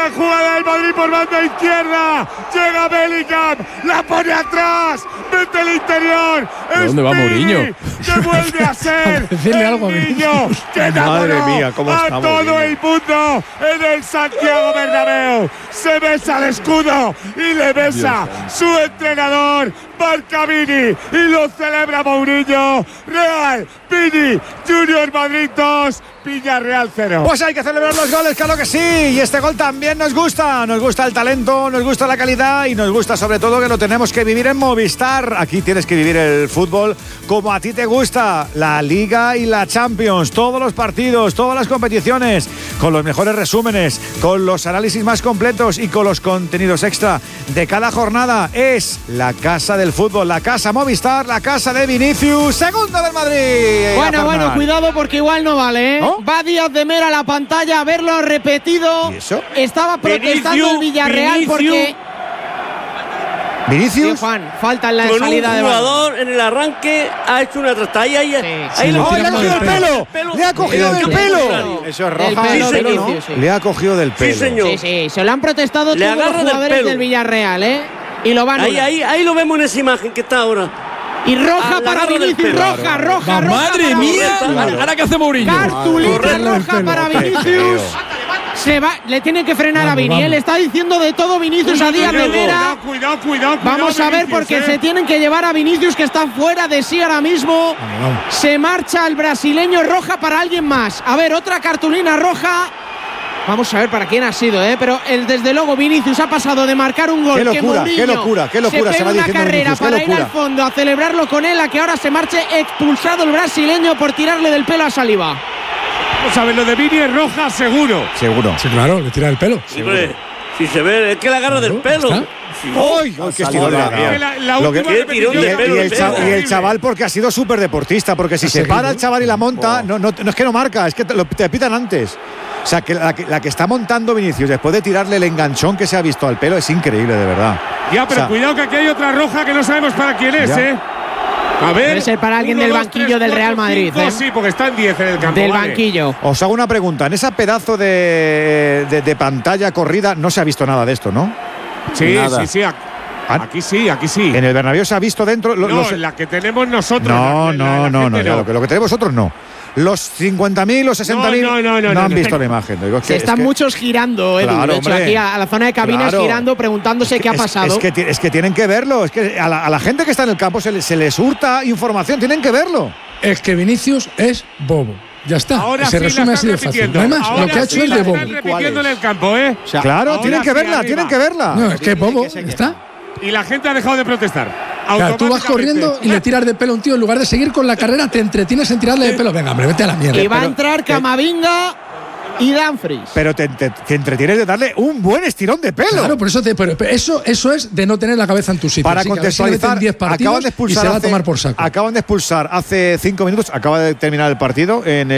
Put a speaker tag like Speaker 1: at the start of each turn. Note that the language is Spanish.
Speaker 1: la jugada del Madrid por banda izquierda. Llega Bellingham, la pone atrás, mete el interior.
Speaker 2: ¿Dónde va Mourinho?
Speaker 1: Que vuelve a ser el niño que enamoró a todo el mundo en el Santiago Bernabéu. Se besa el escudo y le besa su entrenador, marca Vini, y lo celebra Mourinho. Real, Vini, Junior Madrid 2, Villarreal 0.
Speaker 3: Pues hay que celebrar los goles, claro que sí. Y este gol también nos gusta. Nos gusta el talento, nos gusta la calidad y nos gusta sobre todo que lo tenemos que vivir en Movistar. Aquí tienes que vivir el fútbol como a ti te gusta. La Liga y la Champions. Todos los partidos, todas las competiciones. Con los mejores resúmenes, con los análisis más completos y con los contenidos extra de cada jornada. Es la casa del fútbol, la casa Movistar, la casa de Vinicius, segundo del Madrid.
Speaker 4: Bueno, cuidado porque igual no vale, ¿eh? ¿No? Va Díaz de Mera a la pantalla a verlo repetido.
Speaker 3: ¿Y eso?
Speaker 4: Estaba protestando el Villarreal porque…
Speaker 3: Vinicius.
Speaker 4: Sí, Juan, falta en la
Speaker 5: con
Speaker 4: salida de
Speaker 5: un jugador en el arranque ha hecho una trasta. Ahí
Speaker 3: le ha cogido el pelo. Le ha cogido del pelo. Eso es roja. Le ha cogido del pelo.
Speaker 5: Sí, señor.
Speaker 4: Sí, se lo han protestado todos los jugadores del Villarreal, ¿eh? Y lo van
Speaker 5: ahí lo vemos en esa imagen que está ahora.
Speaker 4: Y roja para Vinicius, roja.
Speaker 2: ¡Madre mía! ¿Ahora qué hace Mourinho?
Speaker 4: Cartulina roja para Vinicius. Se va, le tienen que frenar a Vini. Él está diciendo de todo Vinicius a Díaz de Mera.
Speaker 1: Cuidado.
Speaker 4: Vamos a ver porque se tienen que llevar a Vinicius, que está fuera de sí ahora mismo. Se marcha el brasileño, roja para alguien más. A ver, otra cartulina roja. Vamos a ver para quién ha sido, pero desde luego Vinicius ha pasado de marcar un gol.
Speaker 3: Qué locura.
Speaker 4: Se pega una carrera para ir al fondo a celebrarlo con él, a que ahora se marche expulsado el brasileño por tirarle del pelo a Saliba.
Speaker 1: Vamos a ver, lo de Vini es roja seguro.
Speaker 6: Sí, claro, le tira el pelo.
Speaker 5: Hombre, si se ve, es que le agarra del pelo.
Speaker 3: ¡Ay! ¡Qué estirón y el chaval porque ha sido súper deportista, porque si se para el chaval y la monta, no es que no marca, es que te pitan antes. O sea, que la que está montando Vinicius después de tirarle el enganchón que se ha visto al pelo es increíble, de verdad.
Speaker 1: Ya, pero cuidado que aquí hay otra roja que no sabemos para quién es, A ver,
Speaker 4: debe ser para alguien del banquillo del Real Madrid.
Speaker 1: Sí, porque están 10 en el campo.
Speaker 4: Del banquillo.
Speaker 3: Os hago una pregunta. En ese pedazo de pantalla corrida no se ha visto nada de esto, ¿no?
Speaker 1: Sí. Aquí sí.
Speaker 3: ¿En el Bernabéu se ha visto dentro?
Speaker 1: La que tenemos nosotros.
Speaker 3: No. Lo que tenemos nosotros no. Los 50.000, los 60.000 no han visto la imagen. Digo,
Speaker 4: están muchos girando, Edu. Claro, de hecho, aquí a la zona de cabinas girando, preguntándose qué ha pasado.
Speaker 3: Es que tienen que verlo. Es que a la gente que está en el campo se les hurta información. Tienen que verlo.
Speaker 6: Es que Vinicius es bobo. Ya está.
Speaker 1: Ahora
Speaker 6: se resume así de fácil. No hay más. Lo que ha hecho es de bobo.
Speaker 1: Están repitiendo en el campo,
Speaker 3: O sea, claro, tienen que verla.
Speaker 6: No, es que es bobo. Está.
Speaker 1: Y la gente ha dejado de protestar.
Speaker 6: Claro, tú vas corriendo y le tiras de pelo a un tío. En lugar de seguir con la carrera, te entretienes en tirarle de pelo. Venga, hombre, vete a la mierda.
Speaker 4: Y va a entrar Camavinga y Dumfries.
Speaker 3: Pero te entretienes de darle un buen estirón de pelo.
Speaker 6: Claro, por eso eso es de no tener la cabeza en tu sitio.
Speaker 3: Para contextualizar, acaban de expulsar
Speaker 6: y se va a tomar por saco.
Speaker 3: Acaban de expulsar hace 5 minutos, acaba de terminar el partido en